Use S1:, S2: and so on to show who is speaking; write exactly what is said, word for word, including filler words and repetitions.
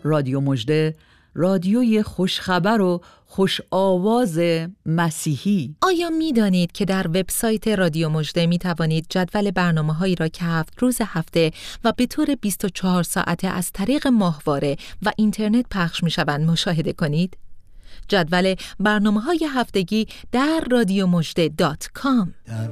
S1: رادیو مژده، رادیوی خوشخبر و خوش آواز مسیحی.
S2: آیا می دانید که در وبسایت رادیو مژده می توانید جدول برنامه‌هایی را که هفت روز هفته و به طور بیست و چهار ساعته از طریق ماهواره و اینترنت پخش می شوند مشاهده کنید؟ جدول برنامه‌های هفتگی در رادیو مژده دات کام.
S3: در